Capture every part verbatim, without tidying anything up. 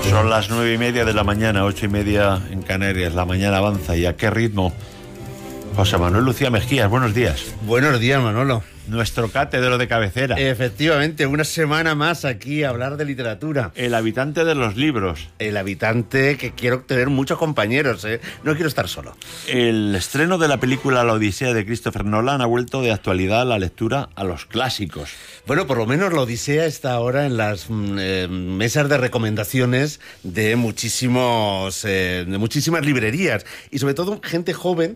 Son las nueve y media de la mañana, ocho y media en Canarias. La mañana avanza. ¿Y a qué ritmo? José Manuel Lucía Mejías, buenos días. Buenos días, Manolo. Nuestro cátedro de cabecera. Efectivamente, una semana más aquí a hablar de literatura. El habitante de los libros. El habitante que quiero tener muchos compañeros, ¿eh? No quiero estar solo. El estreno de la película La Odisea de Christopher Nolan ha vuelto de actualidad la lectura a los clásicos. Bueno, por lo menos La Odisea está ahora en las eh, mesas de recomendaciones de muchísimos, eh, de muchísimas librerías y sobre todo gente joven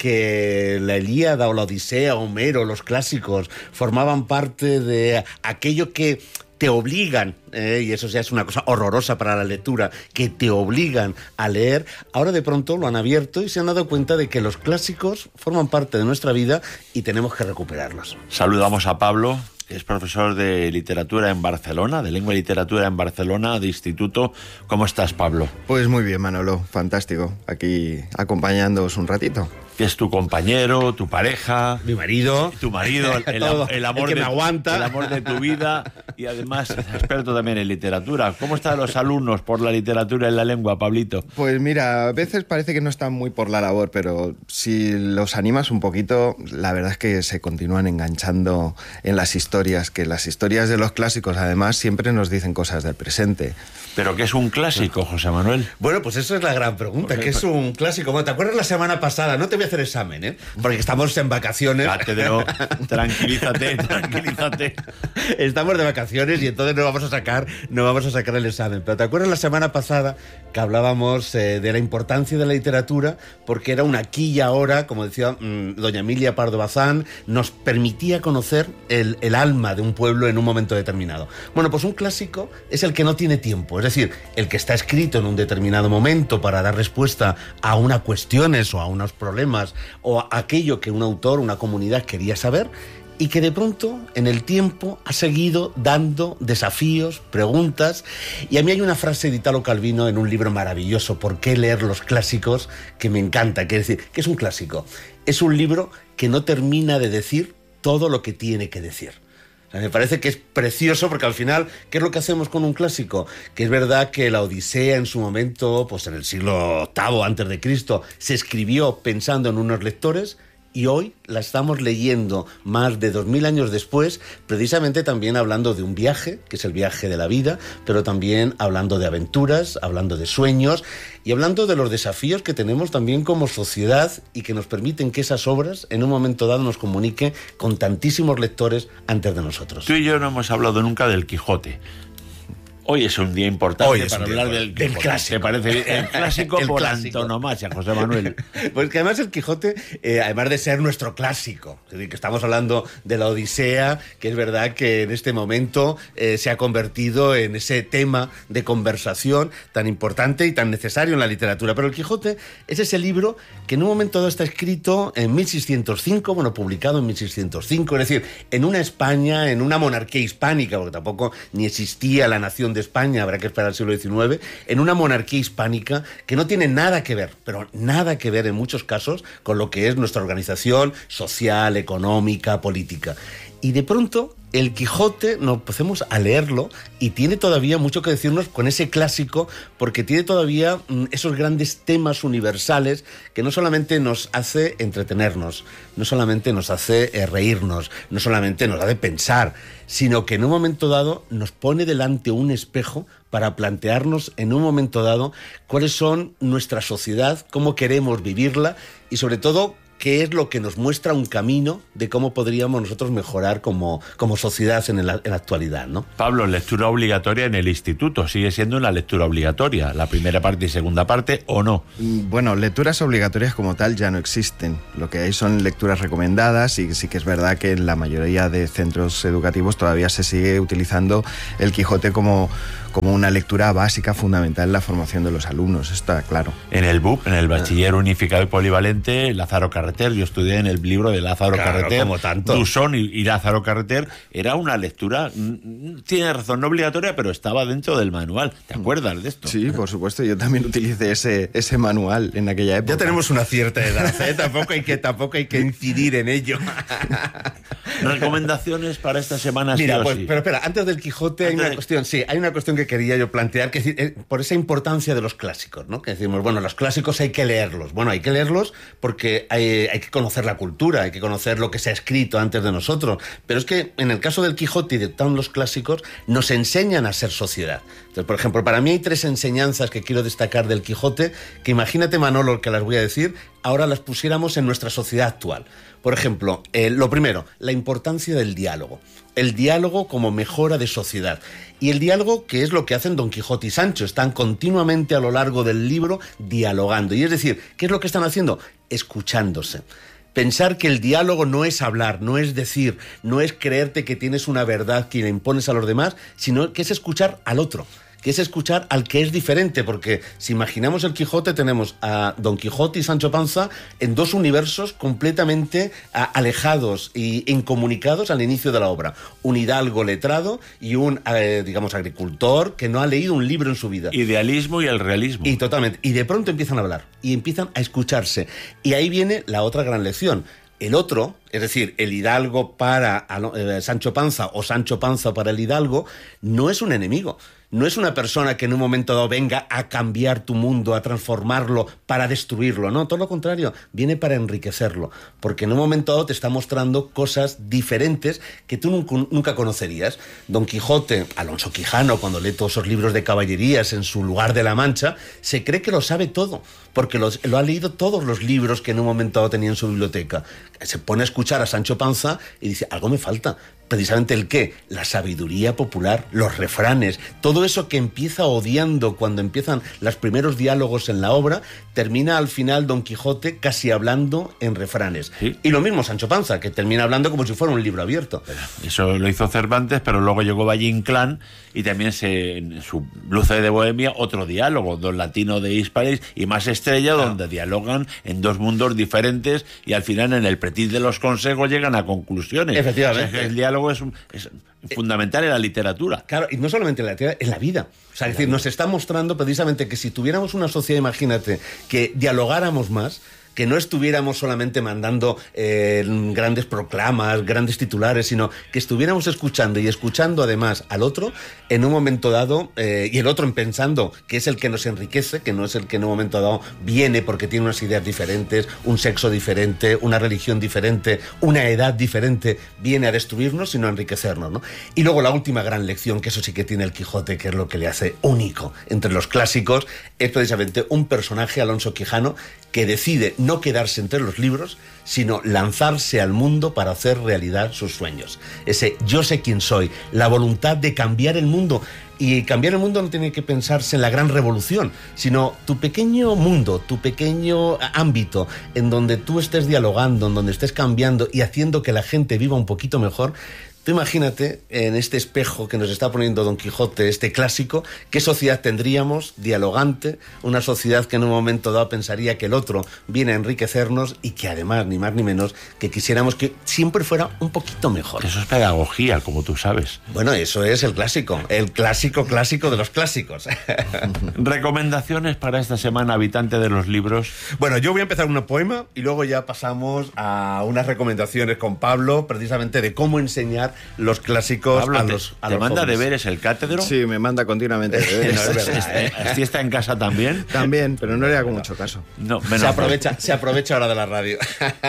que la Ilíada o la Odisea, Homero, los clásicos, formaban parte de aquello que te obligan, eh, y eso ya es una cosa horrorosa para la lectura, que te obligan a leer. Ahora de pronto lo han abierto y se han dado cuenta de que los clásicos forman parte de nuestra vida y tenemos que recuperarlos. Saludamos a Pablo, que es profesor de literatura en Barcelona, de lengua y literatura en Barcelona, de instituto. ¿Cómo estás, Pablo? Pues muy bien, Manolo, fantástico. Aquí acompañándoos un ratito. Que es tu compañero, tu pareja, mi marido, tu marido, el, el, el amor el que de, me aguanta, el amor de tu vida y además experto también en literatura. ¿Cómo están los alumnos por la literatura en la lengua, Pablito? Pues mira, a veces parece que no están muy por la labor, pero si los animas un poquito, la verdad es que se continúan enganchando en las historias, que las historias de los clásicos además siempre nos dicen cosas del presente. ¿Pero qué es un clásico, José Manuel? Bueno, pues eso es la gran pregunta. ¿Qué es un clásico? Bueno, ¿te acuerdas la semana pasada? No te voy a hacer examen, ¿eh? Porque estamos en vacaciones. Cátedro, tranquilízate, tranquilízate. Estamos de vacaciones y entonces no vamos a sacar, no vamos a sacar el examen. Pero ¿te acuerdas la semana pasada que hablábamos eh, de la importancia de la literatura? Porque era un aquí y ahora, como decía mmm, doña Emilia Pardo Bazán, nos permitía conocer el, el alma de un pueblo en un momento determinado. Bueno, pues un clásico es el que no tiene tiempo. Es decir, el que está escrito en un determinado momento para dar respuesta a unas cuestiones o a unos problemas o a aquello que un autor, una comunidad quería saber y que de pronto en el tiempo ha seguido dando desafíos, preguntas. Y a mí hay una frase de Italo Calvino en un libro maravilloso, ¿Por qué leer los clásicos?, que me encanta. Que es decir, ¿qué es un clásico? Es un libro que no termina de decir todo lo que tiene que decir. O sea, me parece que es precioso porque al final, ¿qué es lo que hacemos con un clásico? Que es verdad que la Odisea en su momento, pues en el siglo octavo antes de Cristo, se escribió pensando en unos lectores y hoy la estamos leyendo más de dos mil años después, precisamente también hablando de un viaje, que es el viaje de la vida, pero también hablando de aventuras, hablando de sueños y hablando de los desafíos que tenemos también como sociedad y que nos permiten que esas obras en un momento dado nos comuniquen con tantísimos lectores antes de nosotros. Tú y yo no hemos hablado nunca del Quijote. Hoy es un día importante Hoy para hablar del, del clásico. ¿Te parece bien? El clásico el por clásico. antonomasia, José Manuel. Pues que además el Quijote, eh, además de ser nuestro clásico, es decir, que estamos hablando de la Odisea, que es verdad que en este momento eh, se ha convertido en ese tema de conversación tan importante y tan necesario en la literatura. Pero el Quijote es ese libro que en un momento dado está escrito en mil seiscientos cinco, bueno, publicado en mil seiscientos cinco, es decir, en una España, en una monarquía hispánica, porque tampoco ni existía la nación de España, habrá que esperar al siglo diecinueve, en una monarquía hispánica que no tiene nada que ver, pero nada que ver en muchos casos con lo que es nuestra organización social, económica, política. Y de pronto el Quijote nos empecemos a leerlo y tiene todavía mucho que decirnos con ese clásico, porque tiene todavía mm, esos grandes temas universales que no solamente nos hace entretenernos, no solamente nos hace eh, reírnos, no solamente nos hace pensar, sino que en un momento dado nos pone delante un espejo para plantearnos en un momento dado cuáles son nuestra sociedad, cómo queremos vivirla y sobre todo qué es lo que nos muestra un camino de cómo podríamos nosotros mejorar como, como sociedad en, el, en la actualidad, ¿no? Pablo, lectura obligatoria en el instituto. ¿Sigue siendo una lectura obligatoria? ¿La primera parte y segunda parte o no? Bueno, lecturas obligatorias como tal ya no existen. Lo que hay son lecturas recomendadas y sí que es verdad que en la mayoría de centros educativos todavía se sigue utilizando el Quijote como, como una lectura básica, fundamental en la formación de los alumnos, está claro. En el B U P, en el Bachiller Unificado y Polivalente, Lázaro Cárdenas Carreter. Yo estudié en el libro de Lázaro Claro, Carreter. como tanto. Dusson y, y Lázaro Carreter. Era una lectura, mm, tiene razón, no obligatoria, pero estaba dentro del manual. ¿Te acuerdas de esto? Sí, por supuesto. Yo también utilicé ese, ese manual en aquella época. Ya tenemos una cierta edad, ¿eh? tampoco, hay que, tampoco hay que incidir en ello. ¿Recomendaciones para esta semana? Mira, sí o pues, sí? pero espera, antes del Quijote hay Antes una de- cuestión, sí, hay una cuestión que quería yo plantear, que es decir, eh, por esa importancia de los clásicos, ¿no? Que decimos, bueno, los clásicos hay que leerlos. Bueno, hay que leerlos porque hay, hay que conocer la cultura, hay que conocer lo que se ha escrito antes de nosotros. Pero es que en el caso del Quijote y de todos los clásicos, nos enseñan a ser sociedad. Entonces, por ejemplo, para mí hay tres enseñanzas que quiero destacar del Quijote, que imagínate, Manolo, que las voy a decir, ahora las pusiéramos en nuestra sociedad actual. Por ejemplo, eh, lo primero, la importancia del diálogo. El diálogo como mejora de sociedad. Y el diálogo, que es lo que hacen Don Quijote y Sancho, están continuamente a lo largo del libro dialogando. Y es decir, ¿qué es lo que están haciendo? Escuchándose. Pensar que el diálogo no es hablar, no es decir, no es creerte que tienes una verdad que le impones a los demás, sino que es escuchar al otro, que es escuchar al que es diferente, porque si imaginamos el Quijote, tenemos a Don Quijote y Sancho Panza en dos universos completamente a, alejados e incomunicados al inicio de la obra. Un hidalgo letrado y un, eh, digamos, agricultor que no ha leído un libro en su vida. Idealismo y el realismo. Y totalmente. Y de pronto empiezan a hablar y empiezan a escucharse. Y ahí viene la otra gran lección. El otro, es decir, el hidalgo para eh, Sancho Panza o Sancho Panza para el hidalgo, no es un enemigo. No es una persona que en un momento dado venga a cambiar tu mundo, a transformarlo para destruirlo. No, todo lo contrario, viene para enriquecerlo. Porque en un momento dado te está mostrando cosas diferentes que tú nunca, nunca conocerías. Don Quijote, Alonso Quijano, cuando lee todos esos libros de caballerías en su lugar de la Mancha, se cree que lo sabe todo, porque los, lo ha leído todos los libros que en un momento dado tenía en su biblioteca. Se pone a escuchar a Sancho Panza y dice, algo me falta. Precisamente el qué, la sabiduría popular, los refranes, todo eso que empieza odiando cuando empiezan los primeros diálogos en la obra, termina al final Don Quijote casi hablando en refranes. Sí. Y lo mismo Sancho Panza, que termina hablando como si fuera un libro abierto. Eso lo hizo Cervantes, pero luego llegó Valle Inclán y también se, en su Luce de Bohemia, otro diálogo, Don Latino de Hispalis y Más Estrella, Ah. donde dialogan en dos mundos diferentes y al final en el pretil de los consejos llegan a conclusiones. Efectivamente. O sea, que el diálogo es, un- es fundamental en la literatura. Claro, y no solamente en la teoría, en la vida. O sea, es decir, nos está mostrando precisamente que si tuviéramos una sociedad, imagínate, que dialogáramos más, que no estuviéramos solamente mandando eh, grandes proclamas, grandes titulares, sino que estuviéramos escuchando y escuchando además al otro en un momento dado, eh, y el otro pensando que es el que nos enriquece, que no es el que en un momento dado viene porque tiene unas ideas diferentes, un sexo diferente, una religión diferente, una edad diferente, viene a destruirnos, sino a enriquecernos, ¿no? Y luego la última gran lección, que eso sí que tiene el Quijote, que es lo que le hace único entre los clásicos, es precisamente un personaje, Alonso Quijano, que decide no quedarse entre los libros, sino lanzarse al mundo para hacer realidad sus sueños. Ese yo sé quién soy, la voluntad de cambiar el mundo. Y cambiar el mundo no tiene que pensarse en la gran revolución, sino tu pequeño mundo, tu pequeño ámbito, en donde tú estés dialogando, en donde estés cambiando y haciendo que la gente viva un poquito mejor. Tú imagínate, en este espejo que nos está poniendo Don Quijote, este clásico, qué sociedad tendríamos dialogante, una sociedad que en un momento dado pensaría que el otro viene a enriquecernos y que además, ni más ni menos, que quisiéramos que siempre fuera un poquito mejor. Eso es pedagogía, como tú sabes. Bueno, eso es el clásico, el clásico clásico de los clásicos. ¿Recomendaciones para esta semana, habitante de los libros? Bueno, yo voy a empezar un poema y luego ya pasamos a unas recomendaciones con Pablo, precisamente de cómo enseñar los clásicos Pablo, a te- los a ¿te los manda jóvenes. deberes el cátedro? Sí, me manda continuamente deberes. No, es verdad, ¿eh? ¿Así está en casa también? También, pero no le hago mucho caso. No, menos Se mal. aprovecha, se aprovecha ahora de la radio.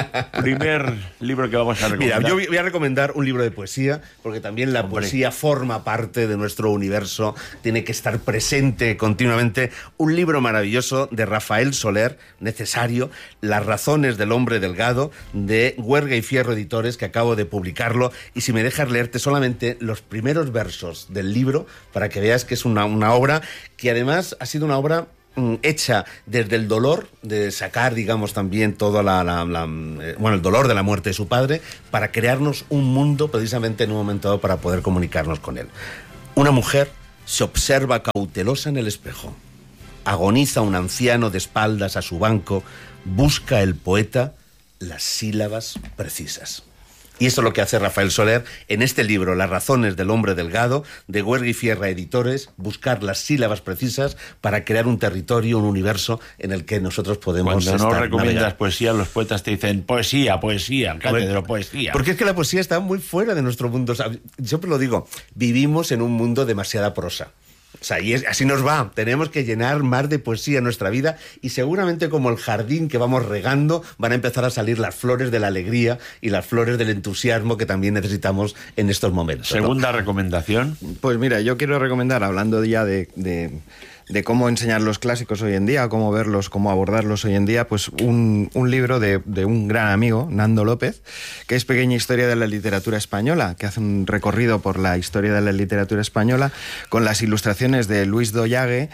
Primer libro que vamos a recomendar. Mira, yo voy a recomendar un libro de poesía, porque también la Hombre. poesía forma parte de nuestro universo, tiene que estar presente continuamente. Un libro maravilloso de Rafael Soler, necesario, Las razones del hombre delgado, de Huerga y Fierro Editores, que acabo de publicarlo, y si me dejas leerte solamente los primeros versos del libro, para que veas que es una, una obra que además ha sido una obra hecha desde el dolor de sacar, digamos, también todo la, la, la, eh, bueno, el dolor de la muerte de su padre, para crearnos un mundo precisamente en un momento dado para poder comunicarnos con él. Una mujer se observa cautelosa en el espejo. Agoniza un anciano de espaldas a su banco, busca el poeta las sílabas precisas. Y eso es lo que hace Rafael Soler en este libro, Las razones del hombre delgado, de Huerga y Fierra Editores, buscar las sílabas precisas para crear un territorio, un universo en el que nosotros podemos Cuando estar, no recomiendas navegar. Poesía, los poetas te dicen poesía, poesía, cátedro, poesía. Porque es que la poesía está muy fuera de nuestro mundo. O sea, yo siempre lo digo, vivimos en un mundo demasiada prosa. O sea, y es, así nos va. Tenemos que llenar más de poesía en nuestra vida y seguramente como el jardín que vamos regando van a empezar a salir las flores de la alegría y las flores del entusiasmo que también necesitamos en estos momentos, ¿no? Segunda recomendación. Pues mira, yo quiero recomendar, hablando ya de, de, de cómo enseñar los clásicos hoy en día, cómo verlos, cómo abordarlos hoy en día, pues un, un libro de, de un gran amigo, Nando López, que es Pequeña historia de la literatura española, que hace un recorrido por la historia de la literatura española con las ilustraciones de Luis Doyague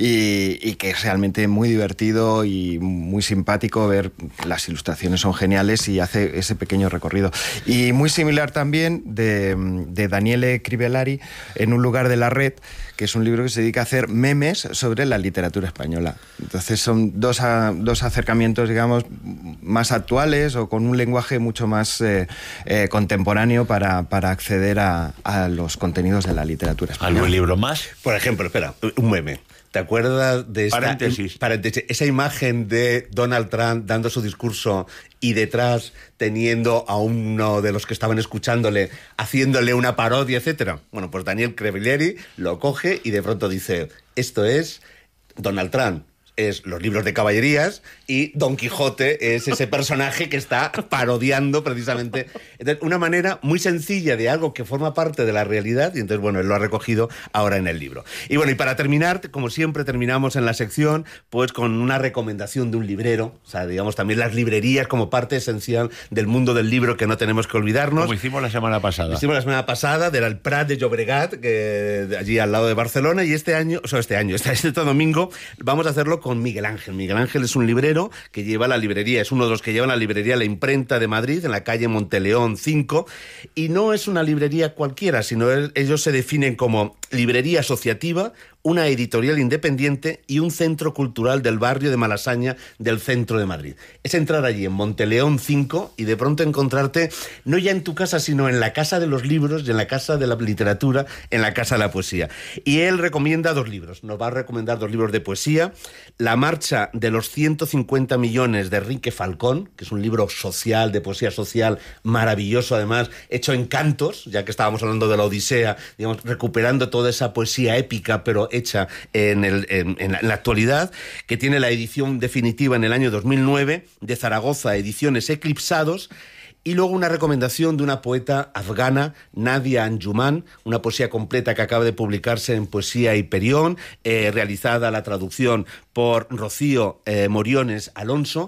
y, y que es realmente muy divertido y muy simpático ver. Las ilustraciones son geniales y hace ese pequeño recorrido. Y muy similar también de, de Daniele Crivellari, En un lugar de la red, que es un libro que se dedica a hacer memes sobre la literatura española. Entonces son dos, a, dos acercamientos, digamos, más actuales o con un lenguaje mucho más eh, eh, contemporáneo para, para acceder a, a los contenidos de la literatura española. ¿Algún libro más? Por ejemplo, espera, un meme. ¿Te acuerdas de esta Paréntesis. paréntesis, esa imagen de Donald Trump dando su discurso y detrás teniendo a uno de los que estaban escuchándole haciéndole una parodia, etcétera? Bueno, pues Daniel Crivellari lo coge y de pronto dice, esto es Donald Trump. Es los libros de caballerías y Don Quijote es ese personaje que está parodiando precisamente. Entonces, una manera muy sencilla de algo que forma parte de la realidad y entonces, bueno, él lo ha recogido ahora en el libro. Y bueno, y para terminar, como siempre terminamos en la sección, pues con una recomendación de un librero, o sea, digamos también las librerías como parte esencial del mundo del libro que no tenemos que olvidarnos. Como hicimos la semana pasada. Lo hicimos la semana pasada, del Prat de Llobregat, que, allí al lado de Barcelona, y este año, o sea, este año, este, este domingo, vamos a hacerlo con Miguel Ángel. Miguel Ángel es un librero que lleva la librería, es uno de los que lleva la librería La Imprenta de Madrid, en la calle Monteleón cinco, y no es una librería cualquiera, sino el, ellos se definen como librería asociativa, una editorial independiente y un centro cultural del barrio de Malasaña del centro de Madrid. Es entrar allí en Monteleón cinco y de pronto encontrarte, no ya en tu casa, sino en la casa de los libros y en la casa de la literatura, en la casa de la poesía. Y él recomienda dos libros, nos va a recomendar dos libros de poesía: La marcha de los ciento cincuenta millones de Enrique Falcón, que es un libro social, de poesía social, maravilloso además, hecho en cantos, ya que estábamos hablando de la Odisea, digamos, recuperando toda esa poesía épica, pero hecha en, el, en, en, la, en la actualidad, que tiene la edición definitiva en el año dos mil nueve de Zaragoza, Ediciones Eclipsados. Y luego una recomendación de una poeta afgana, Nadia Anjuman, una poesía completa que acaba de publicarse en Poesía Hiperión, eh, realizada la traducción por Rocío eh, Moriones Alonso,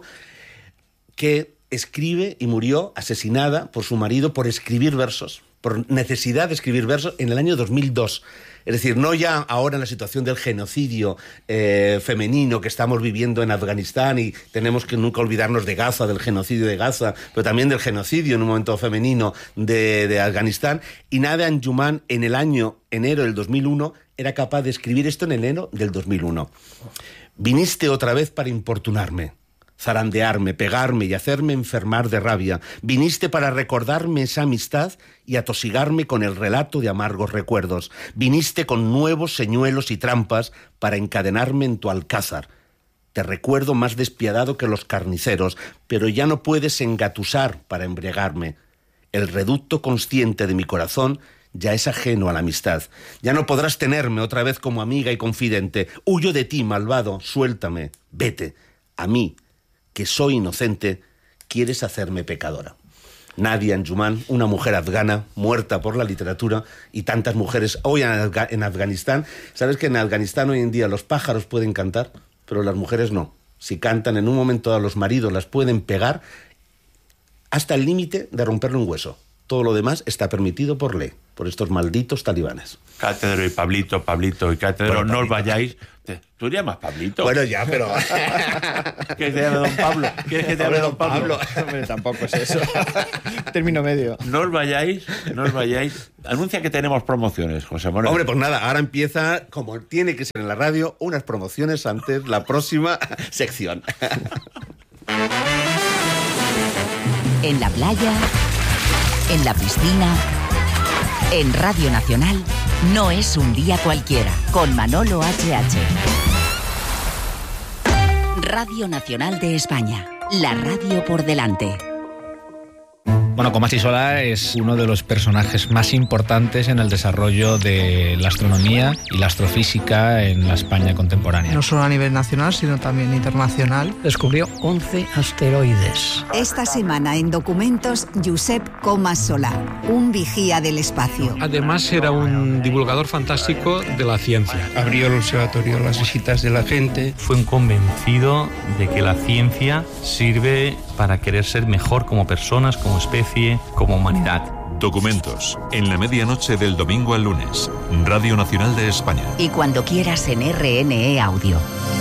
que escribe y murió asesinada por su marido por escribir versos, por necesidad de escribir versos en el año dos mil dos. Es decir, no ya ahora en la situación del genocidio eh, femenino que estamos viviendo en Afganistán, y tenemos que nunca olvidarnos de Gaza, del genocidio de Gaza, pero también del genocidio en un momento femenino de, de Afganistán. Y Nadia Anjuman, en el año enero del dos mil uno, era capaz de escribir esto en enero del dos mil uno. Viniste otra vez para importunarme, zarandearme, pegarme y hacerme enfermar de rabia. Viniste para recordarme esa amistad y atosigarme con el relato de amargos recuerdos. Viniste con nuevos señuelos y trampas para encadenarme en tu alcázar. Te recuerdo más despiadado que los carniceros, pero ya no puedes engatusar para embriagarme. El reducto consciente de mi corazón ya es ajeno a la amistad. Ya no podrás tenerme otra vez como amiga y confidente. Huyo de ti, malvado, suéltame, vete. A mí, que soy inocente, quieres hacerme pecadora. Nadia Anjuman, una mujer afgana muerta por la literatura, y tantas mujeres hoy en, Afga- en Afganistán. ¿Sabes que en Afganistán hoy en día los pájaros pueden cantar, pero las mujeres no? Si cantan en un momento a los maridos las pueden pegar hasta el límite de romperle un hueso. Todo lo demás está permitido por ley, por estos malditos talibanes. Cátedro y Pablito, Pablito y Cátedro, Bueno, no os Pablito. vayáis. Te- ¿Tú llamas Pablito? Bueno, ya, pero... ¿Quieres que te llame Don Pablo? ¿Quieres que te llame Don Pablo? Hombre, tampoco es eso. Término medio. No os vayáis, no os vayáis. Anuncia que tenemos promociones, José Manuel. Hombre, pues nada, ahora empieza, como tiene que ser en la radio, unas promociones antes la próxima sección. En la playa, en la piscina, en Radio Nacional, no es un día cualquiera, con Manolo H H. Radio Nacional de España, la radio por delante. Bueno, Comas Solà es uno de los personajes más importantes en el desarrollo de la astronomía y la astrofísica en la España contemporánea. No solo a nivel nacional, sino también internacional. Descubrió once asteroides. Esta semana en Documentos, Josep Comas Solà, un vigía del espacio. Además era un divulgador fantástico de la ciencia. Abrió el observatorio a las visitas de la gente. Fue un convencido de que la ciencia sirve para querer ser mejor como personas, como especie, como humanidad. Documentos, en la medianoche del domingo al lunes, Radio Nacional de España. Y cuando quieras en R N E Audio.